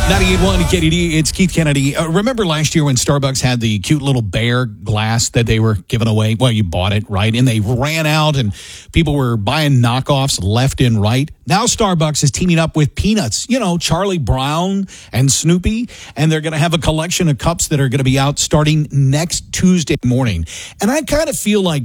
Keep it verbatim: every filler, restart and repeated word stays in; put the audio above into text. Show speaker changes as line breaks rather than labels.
ninety-eight point one K D D, it's Keith Kennedy. Uh, remember last year when Starbucks had the cute little bear glass that they were giving away? Well, you bought it, right? And they ran out and people were buying knockoffs left and right. Now Starbucks is teaming up with Peanuts, you know, Charlie Brown and Snoopy, and they're going to have a collection of cups that are going to be out starting next Tuesday morning. And I kind of feel like